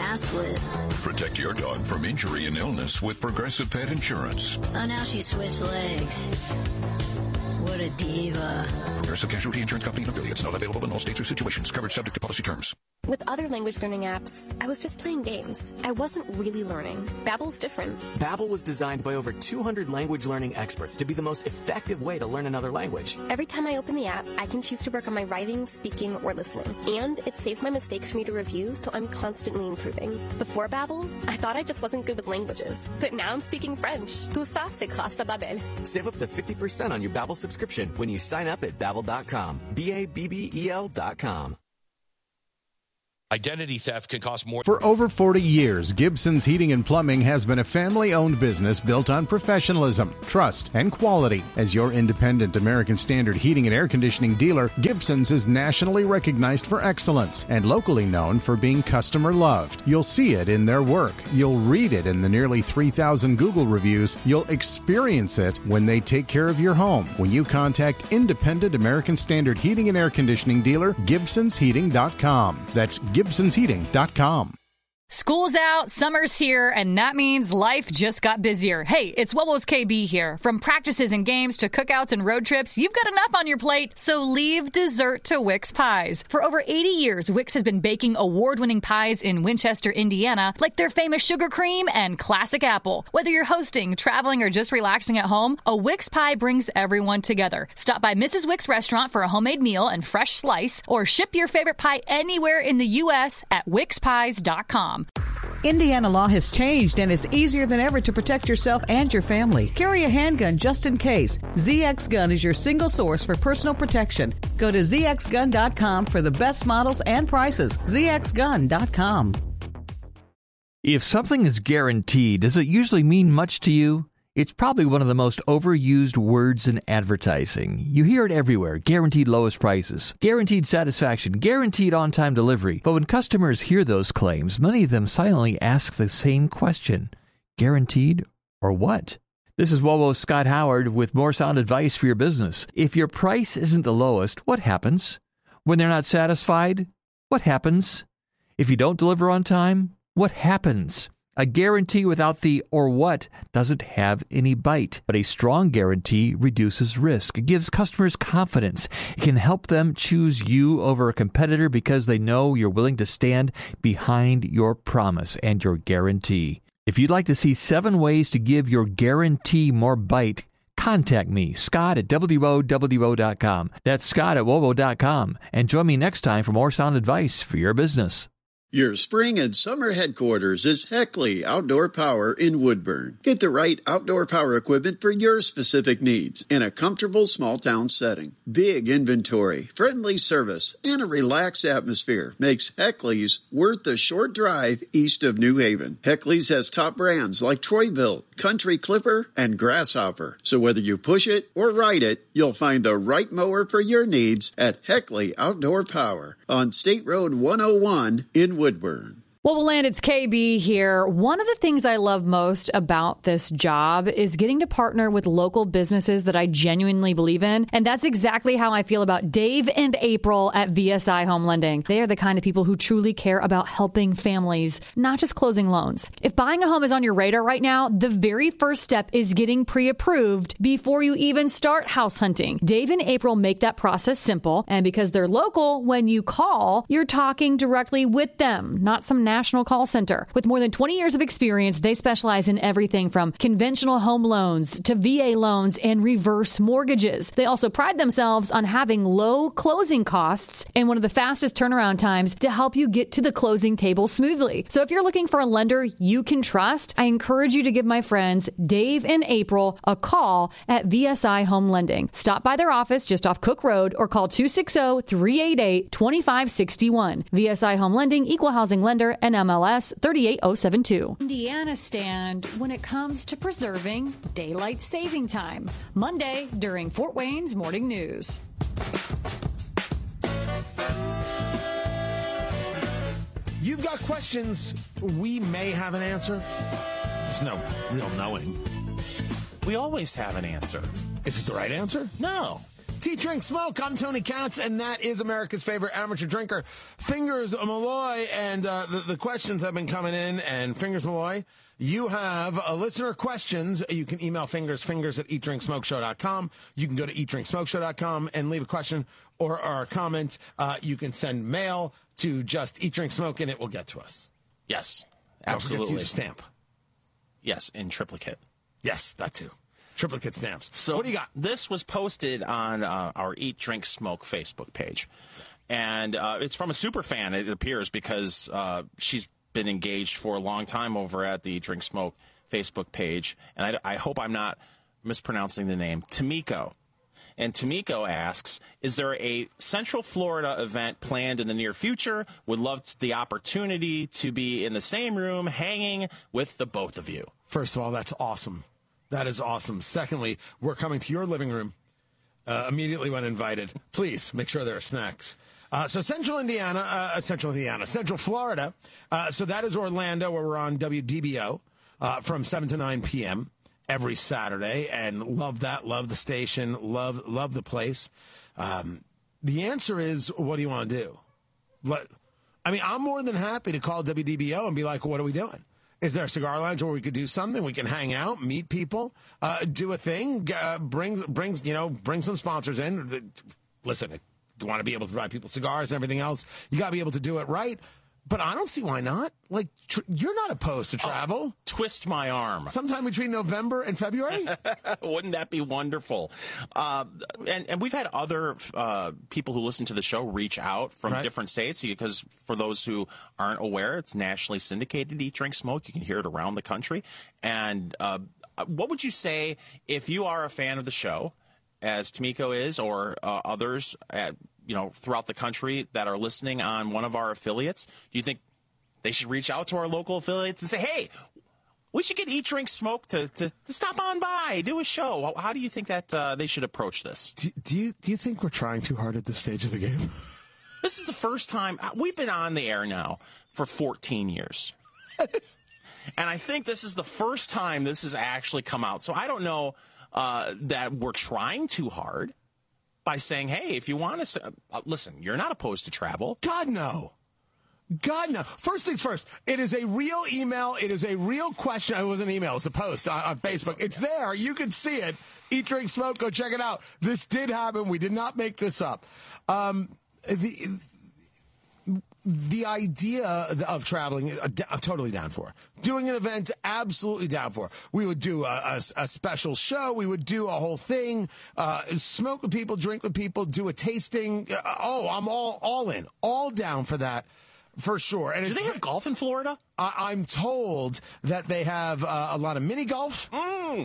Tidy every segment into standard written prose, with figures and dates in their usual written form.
ass lit. Protect your dog from injury and illness with Progressive Pet Insurance. Oh, now she switched legs. What a diva. Progressive Casualty Insurance Company and affiliates. Not available in all states or situations. Coverage subject to policy terms. With other language learning apps, I was just playing games. I wasn't really learning. Babbel's different. Babbel was designed by over 200 language learning experts to be the most effective way to learn another language. Every time I open the app, I can choose to work on my writing, speaking, or listening. And it saves my mistakes for me to review, so I'm constantly improving. Before Babbel, I thought I just wasn't good with languages. But now I'm speaking French. Tout ça, c'est grâce à Babbel. Save up to 50% on your Babbel subscription when you sign up at Babbel.com. Babbel.com. Identity theft can cost more. For over 40 years, Gibson's Heating and Plumbing has been a family-owned business built on professionalism, trust, and quality. As your independent American Standard heating and air conditioning dealer, Gibson's is nationally recognized for excellence and locally known for being customer-loved. You'll see it in their work. You'll read it in the nearly 3,000 Google reviews. You'll experience it when they take care of your home. When you contact independent American Standard heating and air conditioning dealer, GibsonsHeating.com. That's GibsonsHeating.com. School's out, summer's here, and that means life just got busier. Hey, it's Wowo's KB here. From practices and games to cookouts and road trips, you've got enough on your plate, so leave dessert to Wix Pies. For over 80 years, Wix has been baking award-winning pies in Winchester, Indiana, like their famous sugar cream and classic apple. Whether you're hosting, traveling, or just relaxing at home, a Wix pie brings everyone together. Stop by Mrs. Wix restaurant for a homemade meal and fresh slice, or ship your favorite pie anywhere in the U.S. at WixPies.com. Indiana law has changed, and it's easier than ever to protect yourself and your family. Carry a handgun just in case. ZX Gun is your single source for personal protection. Go to zxgun.com for the best models and prices. zxgun.com. If something is guaranteed, does it usually mean much to you? It's probably one of the most overused words in advertising. You hear it everywhere. Guaranteed lowest prices, guaranteed satisfaction, guaranteed on-time delivery. But when customers hear those claims, many of them silently ask the same question. Guaranteed or what? This is Wowo's Scott Howard with more sound advice for your business. If your price isn't the lowest, what happens? When they're not satisfied, what happens? If you don't deliver on time, what happens? A guarantee without the or what doesn't have any bite, but a strong guarantee reduces risk. It gives customers confidence. It can help them choose you over a competitor because they know you're willing to stand behind your promise and your guarantee. If you'd like to see 7 ways to give your guarantee more bite, contact me, Scott at WOWO.com. That's Scott at WOWO.com. And join me next time for more sound advice for your business. Your spring and summer headquarters is Heckley Outdoor Power in Woodburn. Get the right outdoor power equipment for your specific needs in a comfortable small town setting. Big inventory, friendly service, and a relaxed atmosphere makes Heckley's worth the short drive east of New Haven. Heckley's has top brands like Troy-Bilt, Country Clipper, and Grasshopper. So whether you push it or ride it, you'll find the right mower for your needs at Heckley Outdoor Power on State Road 101 in Woodburn. Well, Land, it's KB here. One of the things I love most about this job is getting to partner with local businesses that I genuinely believe in. And that's exactly how I feel about Dave and April at VSI Home Lending. They are the kind of people who truly care about helping families, not just closing loans. If buying a home is on your radar right now, the very first step is getting pre-approved before you even start house hunting. Dave and April make that process simple. And because they're local, when you call, you're talking directly with them, not some national call center. With more than 20 years of experience, they specialize in everything from conventional home loans to VA loans and reverse mortgages. They also pride themselves on having low closing costs and one of the fastest turnaround times to help you get to the closing table smoothly. So if you're looking for a lender you can trust, I encourage you to give my friends Dave and April a call at VSI Home Lending. Stop by their office just off Cook Road or call 260-388-2561. VSI Home Lending, equal housing lender, NMLS 38072. Indiana stand when it comes to preserving daylight saving time. Monday during Fort Wayne's Morning News. You've got questions. We may have an answer. There's no real knowing. We always have an answer. Is it the right answer? No. Tea, Drink, Smoke. I'm Tony Katz, and that is America's favorite amateur drinker, Fingers Malloy. And the questions have been coming in, and Fingers Malloy, you have listener questions. You can email fingers at eatdrinksmokeshow.com. You can go to eatdrinksmokeshow.com and leave a question or a comment. You can send mail to just Eat, Drink, Smoke, and it will get to us. Yes, Don't absolutely. forget to use a stamp. Yes, in triplicate. Yes, that too. Triplicate stamps. So what do you got? This was posted on our Eat, Drink, Smoke Facebook page. And it's from a super fan, it appears, because she's been engaged for a long time over at the Eat, Drink, Smoke Facebook page. And I hope I'm not mispronouncing the name. Tamiko. And Tamiko asks, is there a Central Florida event planned in the near future? Would love the opportunity to be in the same room hanging with the both of you. First of all, that's awesome. That is awesome. Secondly, we're coming to your living room immediately when invited. Please make sure there are snacks. So Central Florida. So that is Orlando, where we're on WDBO from 7 to 9 p.m. every Saturday. And love that. Love the station. Love the place. The answer is, what do you want to do? I'm more than happy to call WDBO and be like, what are we doing? Is there a cigar lounge where we could do something? We can hang out, meet people, do a thing, bring some sponsors in. Listen, you want to be able to provide people cigars and everything else. You got to be able to do it right. But I don't see why not. Like, you're not opposed to travel. Twist my arm. Sometime between November and February? Wouldn't that be wonderful? And we've had other people who listen to the show reach out from different states, because for those who aren't aware, it's nationally syndicated, Eat, Drink, Smoke. You can hear it around the country. And what would you say if you are a fan of the show, as Tamiko is, or others throughout the country that are listening on one of our affiliates? Do you think they should reach out to our local affiliates and say, hey, we should get Eat, Drink, Smoke to stop on by, do a show? How do you think that they should approach this? Do you think we're trying too hard at this stage of the game? This is the first time. We've been on the air now for 14 years. And I think this is the first time this has actually come out. So I don't know that we're trying too hard by saying, hey, if you want to, listen, you're not opposed to travel. God, no. First things first, it is a real email. It is a real question. It wasn't an email. It's a post on Facebook. It's there. You can see it. Eat, Drink, Smoke. Go check it out. This did happen. We did not make this up. The idea of traveling, I'm totally down for. Doing an event, absolutely down for. We would do a special show. We would do a whole thing, smoke with people, drink with people, do a tasting. I'm all in, all down for that, for sure. And do they have golf in Florida? I'm told that they have a lot of mini golf, and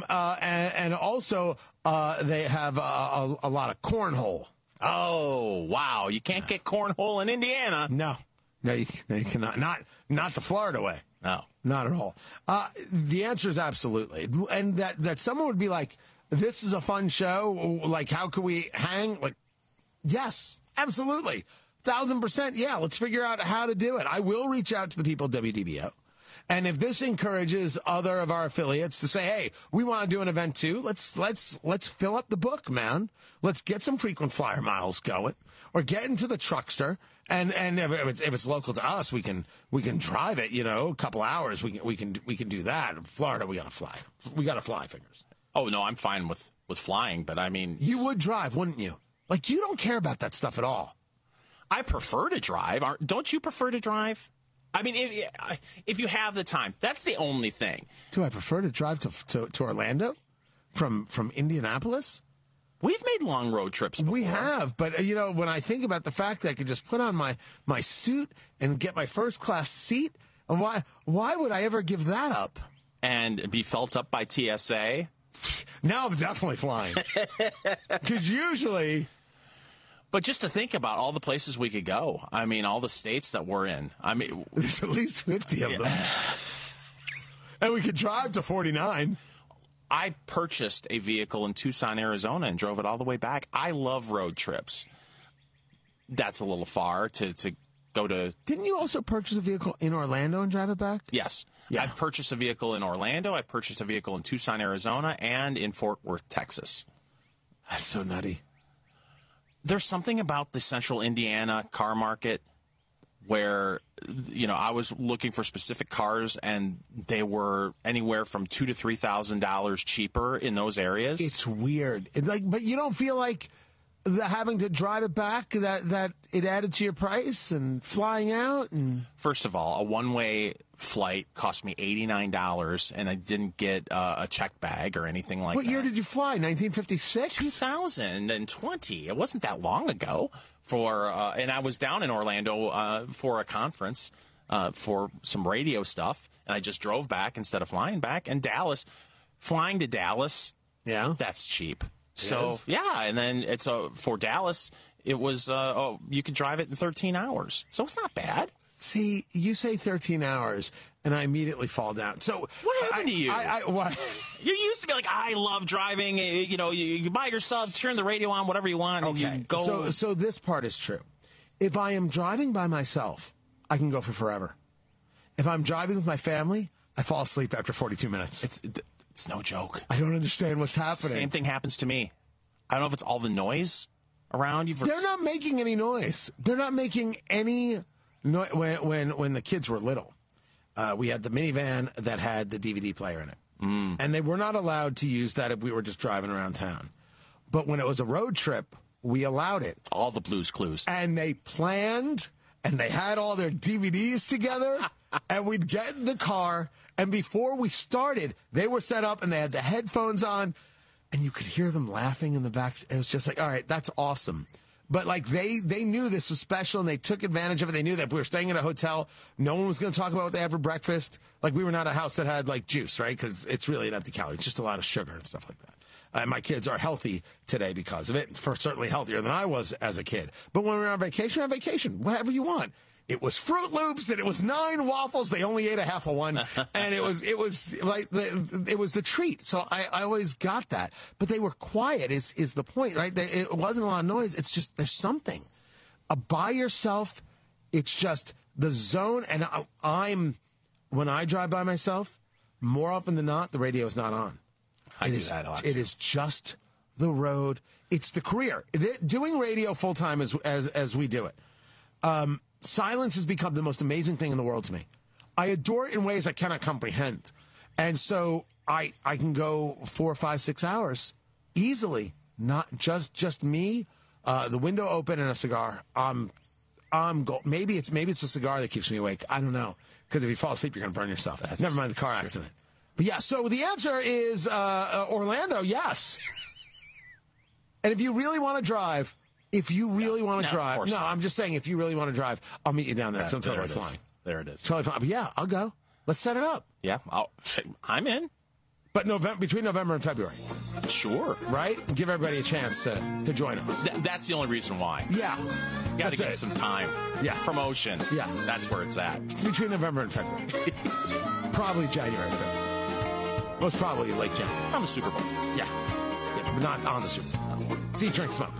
also they have a lot of cornhole. Oh, wow. You can't get cornhole in Indiana. No, you cannot. Not the Florida way. No. Not at all. The answer is absolutely. And that someone would be like, this is a fun show. Like, how can we hang? Like, yes, absolutely. 1,000%. Yeah, let's figure out how to do it. I will reach out to the people at WDBO. And if this encourages other of our affiliates to say, hey, we want to do an event too, let's fill up the book, man. Let's get some frequent flyer miles going, or get into the truckster. And if it's local to us, we can drive it, a couple hours. We can do that. In Florida, we got to fly. We got to fly, Fingers. Oh, no, I'm fine with flying, but I mean, you would drive, wouldn't you? Like, you don't care about that stuff at all. I prefer to drive. Don't you prefer to drive? I mean, if you have the time, that's the only thing. Do I prefer to drive to Orlando from Indianapolis? We've made long road trips before. We have, but when I think about the fact that I could just put on my suit and get my first class seat, why would I ever give that up? And be felt up by TSA? Now I'm definitely flying. Because usually... But just to think about all the places we could go. I mean, all the states that we're in. I mean, there's at least 50 of them. And we could drive to 49. I purchased a vehicle in Tucson, Arizona, and drove it all the way back. I love road trips. That's a little far to go to. Didn't you also purchase a vehicle in Orlando and drive it back? Yes. Yeah. I've purchased a vehicle in Orlando. I've purchased a vehicle in Tucson, Arizona, and in Fort Worth, Texas. That's so nutty. there's something about the central Indiana car market where, I was looking for specific cars, and they were anywhere from $2,000 to $3,000 cheaper in those areas. It's weird. But you don't feel like having to drive it back, that it added to your price and flying out? And First of all, a one-way flight cost me $89, and I didn't get a check bag or anything like that. What year did you fly? 1956? 2020. It wasn't that long ago. And I was down in Orlando for a conference for some radio stuff, and I just drove back instead of flying back. And flying to Dallas, that's cheap. So, and then it's for Dallas, it was, you could drive it in 13 hours. So it's not bad. See, you say 13 hours, and I immediately fall down. So what happened to you? What? You used to be like, I love driving. You buy yourself, turn the radio on, whatever you want, and you go. So this part is true. If I am driving by myself, I can go for forever. If I'm driving with my family, I fall asleep after 42 minutes. It's no joke. I don't understand what's happening. Same thing happens to me. I don't know if it's all the noise around you. They're not making any noise. They're not making any noise. When the kids were little, we had the minivan that had the DVD player in it. And they were not allowed to use that if we were just driving around town. But when it was a road trip, we allowed it. All the Blues Clues. And they planned, and they had all their DVDs together, and we'd get in the car, and before we started, they were set up, and they had the headphones on, and you could hear them laughing in the back. It was just like, all right, that's awesome. But, they knew this was special, and they took advantage of it. They knew that if we were staying in a hotel, no one was going to talk about what they had for breakfast. We were not a house that had, juice, right? Because it's really an empty calorie. It's just a lot of sugar and stuff like that. And my kids are healthy today because of it, certainly healthier than I was as a kid. But when we were on vacation, whatever you want. It was Fruit Loops, and it was 9 waffles. They only ate a half of one, and it was the treat. So I always got that. But they were quiet. Is the point, right? It wasn't a lot of noise. It's just there's something. By yourself, it's just the zone. And when I drive by myself, more often than not, the radio is not on. I do that a lot. It is just the road. It's the career. Doing radio full time as we do it. Silence has become the most amazing thing in the world to me. I adore it in ways I cannot comprehend. And so I can go 4, 5, 6 hours easily, not just me, the window open and a cigar. Maybe it's a cigar that keeps me awake. I don't know. Because if you fall asleep, you're going to burn yourself. Never mind the car accident. But yeah, so the answer is Orlando, yes. And if you really want to drive, I'm just saying, if you really want to drive, I'll meet you down there. Don't tell me I'm flying. There it is. Totally fine. But yeah, I'll go. Let's set it up. Yeah, I'm in. But between November and February. Sure. Right? Give everybody a chance to join us. That's the only reason why. Yeah. Got to get some time. Yeah. Promotion. Yeah. That's where it's at. Between November and February. Probably January, February. Most probably late January. On the Super Bowl. Yeah. But not on the Super Bowl. See, drink, smoke.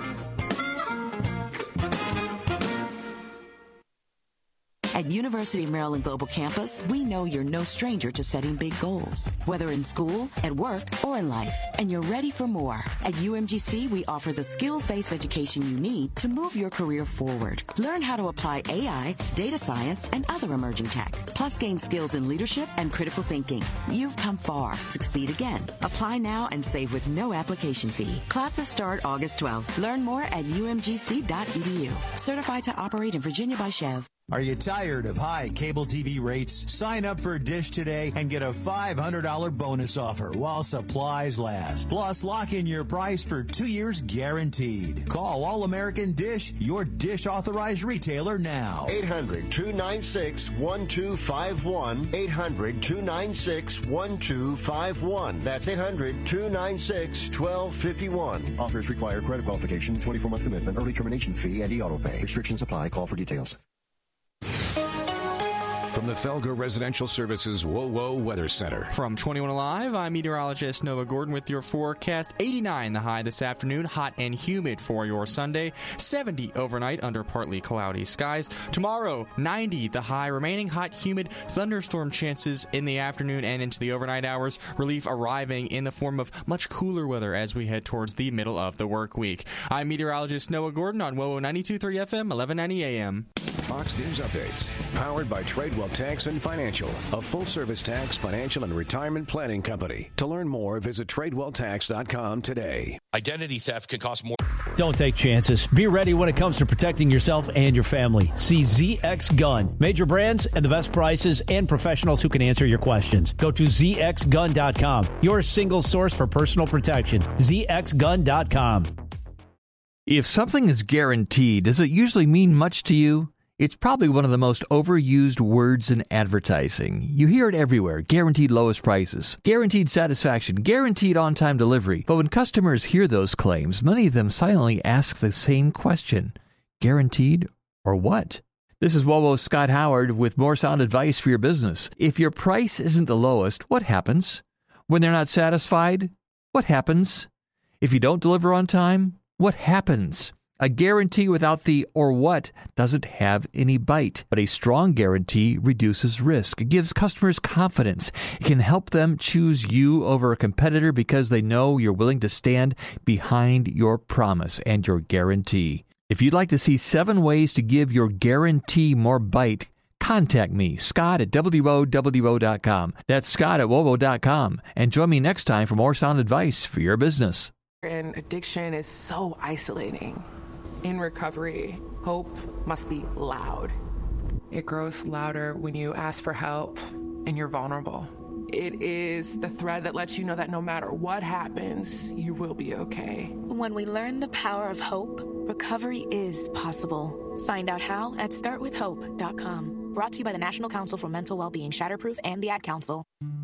At University of Maryland Global Campus, we know you're no stranger to setting big goals, whether in school, at work, or in life, and you're ready for more. At UMGC, we offer the skills-based education you need to move your career forward. Learn how to apply AI, data science, and other emerging tech, plus gain skills in leadership and critical thinking. You've come far. Succeed again. Apply now and save with no application fee. Classes start August 12th. Learn more at umgc.edu. Certified to operate in Virginia by Chev. Are you tired of high cable TV rates? Sign up for Dish today and get a $500 bonus offer while supplies last. Plus, lock in your price for 2 years guaranteed. Call All-American Dish, your Dish authorized retailer now. 800-296-1251. 800-296-1251. That's 800-296-1251. Offers require credit qualification, 24-month commitment, early termination fee, and e-auto pay. Restrictions apply. Call for details. from the Felger Residential Services WOWO Weather Center. From 21 Alive, I'm meteorologist Noah Gordon with your forecast. 89 the high this afternoon, hot and humid for your Sunday. 70 overnight under partly cloudy skies. Tomorrow, 90 the high, remaining hot, humid, thunderstorm chances in the afternoon and into the overnight hours. Relief arriving in the form of much cooler weather as we head towards the middle of the work week. I'm meteorologist Noah Gordon on WOWO 92.3 FM, 1190 AM. Fox News Updates, powered by Tradewell Tax and Financial, a full-service tax, financial, and retirement planning company. To learn more, visit TradewellTax.com today. Identity theft can cost more. Don't take chances. Be ready when it comes to protecting yourself and your family. See ZX Gun. Major brands and the best prices and professionals who can answer your questions. Go to ZXGun.com, your single source for personal protection. ZXGun.com. If something is guaranteed, does it usually mean much to you? It's probably one of the most overused words in advertising. You hear it everywhere. Guaranteed lowest prices, guaranteed satisfaction, guaranteed on-time delivery. But when customers hear those claims, many of them silently ask the same question. Guaranteed or what? This is WOWO's Scott Howard with more sound advice for your business. If your price isn't the lowest, what happens? When they're not satisfied, what happens? If you don't deliver on time, what happens? A guarantee without the or what doesn't have any bite, but a strong guarantee reduces risk. It gives customers confidence. It can help them choose you over a competitor because they know you're willing to stand behind your promise and your guarantee. If you'd like to see 7 ways to give your guarantee more bite, contact me, Scott at WOWO.com. That's Scott at WOWO.com. And join me next time for more sound advice for your business. And addiction is so isolating. In recovery, hope must be loud. It grows louder when you ask for help and you're vulnerable. It is the thread that lets you know that no matter what happens, you will be okay. When we learn the power of hope, recovery is possible. Find out how at startwithhope.com. Brought to you by the National Council for Mental Wellbeing, Shatterproof, and the Ad Council.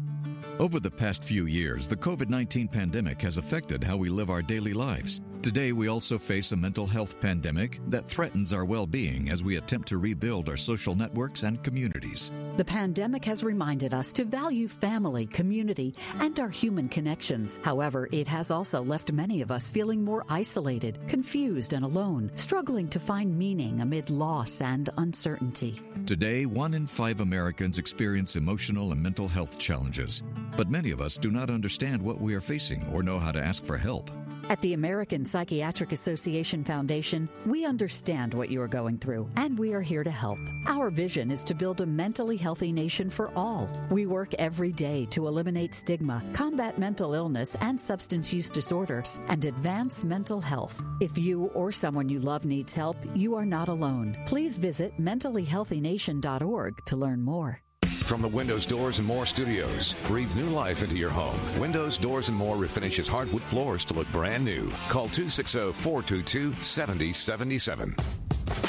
Over the past few years, the COVID-19 pandemic has affected how we live our daily lives. Today, we also face a mental health pandemic that threatens our well-being as we attempt to rebuild our social networks and communities. The pandemic has reminded us to value family, community, and our human connections. However, it has also left many of us feeling more isolated, confused, and alone, struggling to find meaning amid loss and uncertainty. Today, 1 in 5 Americans experience emotional and mental health challenges. But many of us do not understand what we are facing or know how to ask for help. At the American Psychiatric Association Foundation, we understand what you are going through, and we are here to help. Our vision is to build a mentally healthy nation for all. We work every day to eliminate stigma, combat mental illness and substance use disorders, and advance mental health. If you or someone you love needs help, you are not alone. Please visit mentallyhealthynation.org to learn more. From the Windows Doors and More Studios, breathe new life into your home. Windows Doors and More refinishes hardwood floors to look brand new. Call 260-422-7077.